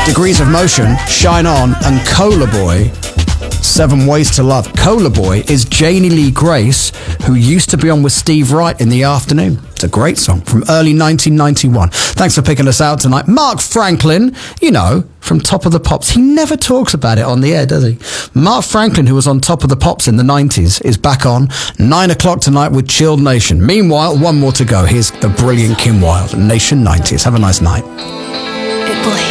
Degrees of Motion, Shine On, and Cola Boy, 7 Ways to Love. Cola Boy is Janie Lee Grace, who used to be on with Steve Wright in the afternoon. It's a great song from early 1991. Thanks for picking us out tonight. Mark Franklin, you know, from Top of the Pops. He never talks about it on the air, does he? Mark Franklin, who was on Top of the Pops in the 90s, is back on 9 o'clock tonight with Chilled Nation. Meanwhile, one more to go. Here's the brilliant Kim Wilde, Nation 90s. Have a nice night.